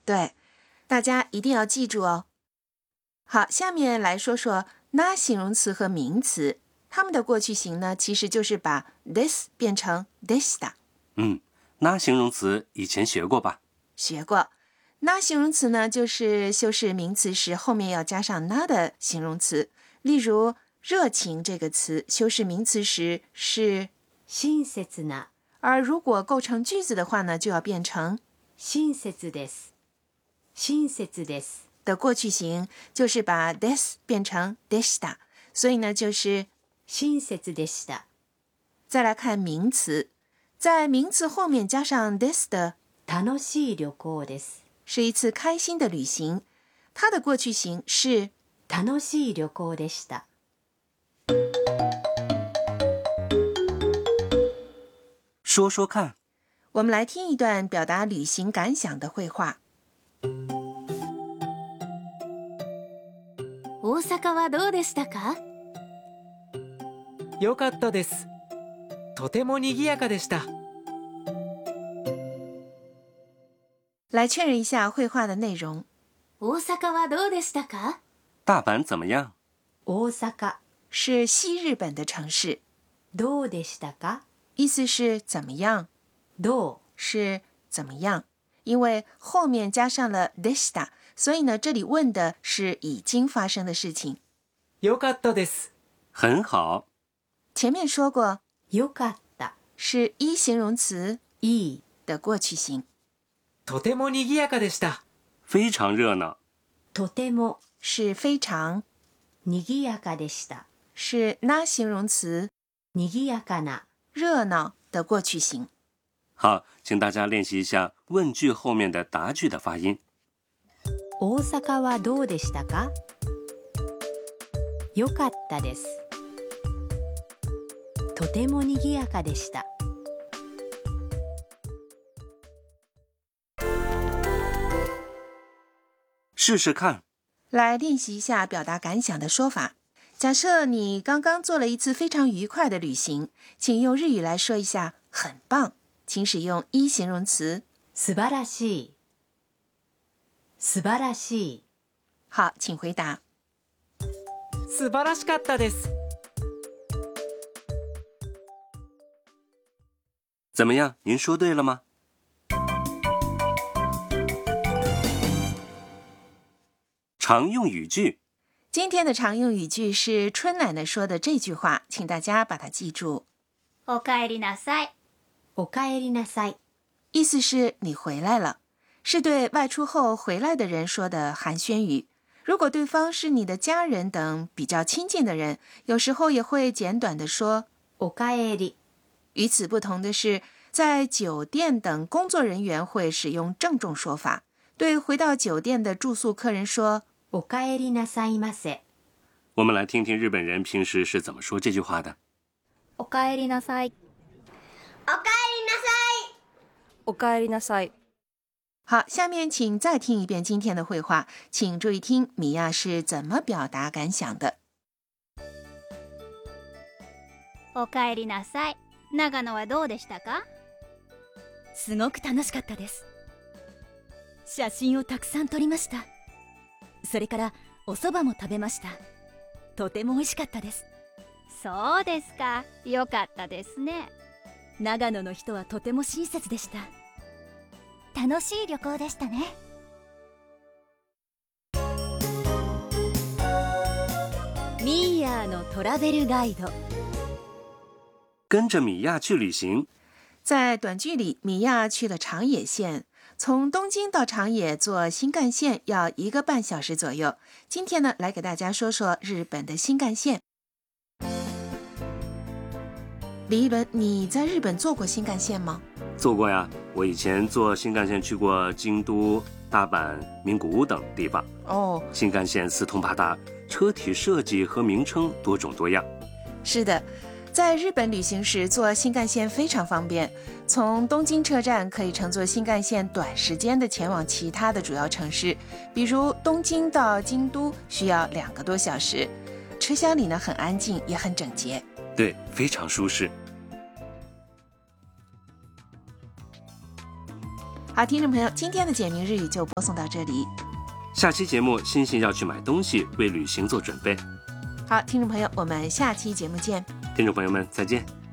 对，大家一定要记住哦。好，下面来说说那形容词和名词，它们的过去形呢，其实就是把 this 变成 deshita。 那形容词以前学过吧？ 学过。那形容词呢，就是修饰名词时后面要加上那的形容词。例如，热情这个词修饰名词时是親切な， 而如果构成句子的话呢，就要变成親切です。親切です。 的过去形，就是把 this 变成 deshita， 所以呢就是親切でした。 再来看名词，在名词后面加上 this 的楽しい旅行です。 是一次开心的旅行，它的过去形是楽しい旅行でした。 说说看。 我们来听一段表达旅行感想的绘画。 大阪はどうでしたか？ 良かったです。とても賑やかでした。 来确认一下绘画的内容。 大阪はどうでしたか？ 大阪怎么样？ 大阪是西日本的城市， どうでしたか？ 意思是怎么样， どう是怎么样。因为后面加上了 deshita， 所以呢，这里问的是已经发生的事情。 良かったです。 很好。 前面说过， 良かった是一形容词いい的过去形。 とても賑やかでした。 非常热闹。 とても是非常， 賑やかでした。 是那形容词賑やかな热闹的过去形。 好，请大家练习一下问句后面的答句的发音。 大阪はどうでしたか？良かったです。とても賑やかでした。 试试看。 来练习一下表達感想的说法。假设你刚刚做了一次非常愉快的旅行，请用日语来说一下很棒，请使用一形容词素晴らしい。素晴らしい。 好，请回答。 素晴らしかったです。 怎么样？您说对了吗？常用语句。 今天的常用语句是春奶奶说的这句话，请大家把它记住。 おかえりなさい。 おかえりなさい。 意思是你回来了，是对外出后回来的人说的寒暄语。如果对方是你的家人等比较亲近的人，有时候也会简短的说おかえり。 与此不同的是，在酒店等工作人员会使用郑重说法，对回到酒店的住宿客人说おかえりなさいませ。 我们来听听日本人平时是怎么说这句话的。 おかえりなさい。 おかえりなさい。 おかえりなさい。 好，下面请再听一遍今天的绘画，请注意听米娅是怎么表达感想的。 おかえりなさい。長野はどうでしたか？ すごく楽しかったです。写真をたくさん撮りました。それからお蕎麦も食べました。とても美味しかったです。 そうですか。よかったですね。 長野の人はとても親切でした。 楽しい旅行でしたね。 ミーヤーのトラベルガイド。 跟着米娅去旅行。 在短剧里，米娅去了长野县，从东京到长野坐新干线要1个半小时左右。今天呢，来给大家说说日本的新干线。李一伦，你在日本坐过新干线吗？ 坐过呀，我以前坐新干线去过京都、大阪、名古屋等地方。 哦， 新干线四通八达，车体设计和名称多种多样。 是的，在日本旅行时坐新干线非常方便，从东京车站可以乘坐新干线短时间的前往其他的主要城市，比如东京到京都需要2个多小时。车厢里呢很安静，也很整洁。 对，非常舒适。 好，听众朋友，今天的简明日语就播送到这里。 下期节目，欣欣要去买东西，为旅行做准备。 好，听众朋友，我们下期节目见。 听众朋友们，再见。